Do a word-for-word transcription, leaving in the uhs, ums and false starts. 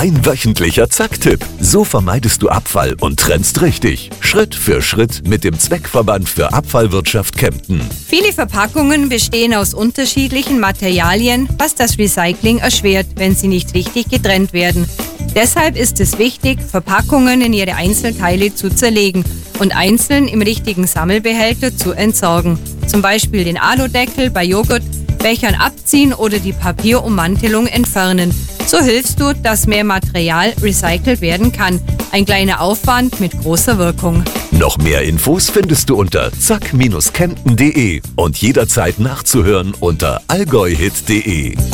Dein wöchentlicher Zack-Tipp. So vermeidest du Abfall und trennst richtig. Schritt für Schritt mit dem Zweckverband für Abfallwirtschaft Kempten. Viele Verpackungen bestehen aus unterschiedlichen Materialien, was das Recycling erschwert, wenn sie nicht richtig getrennt werden. Deshalb ist es wichtig, Verpackungen in ihre Einzelteile zu zerlegen und einzeln im richtigen Sammelbehälter zu entsorgen. Zum Beispiel den Aludeckel bei Joghurtbechern abziehen oder die Papierummantelung entfernen. So hilfst du, dass mehr Material recycelt werden kann. Ein kleiner Aufwand mit großer Wirkung. Noch mehr Infos findest du unter zack Bindestrich kempten punkt de und jederzeit nachzuhören unter allgäuhit punkt de.